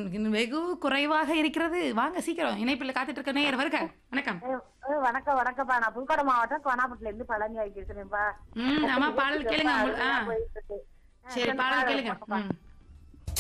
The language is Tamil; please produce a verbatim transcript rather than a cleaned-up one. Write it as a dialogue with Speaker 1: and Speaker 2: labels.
Speaker 1: இன்னும் வெகு குறைவாக இருக்கிறது. வாங்க சீக்கிரம் இணைப்பில காத்துட்டு இருக்க நேயர் வருக. வணக்கம்.
Speaker 2: ஏ, ஏ, வணக்கம் வணக்கம்ப்பா. நான் புதுக்கோட்டை மாவட்டம் கோனாப்பட்டில இருந்து பழனி ஆகி பேசுறேன்பா.
Speaker 1: ம். ஆமா பாடல் கேளுங்க. உங்க ஆ
Speaker 2: போயிட்டு இருக்கு. ஆ,
Speaker 1: சரி
Speaker 2: சொல்லுங்க,
Speaker 1: பாடல்
Speaker 2: பாடல்
Speaker 1: கேளுங்க.
Speaker 2: போட்டுப்பா.
Speaker 1: ம்.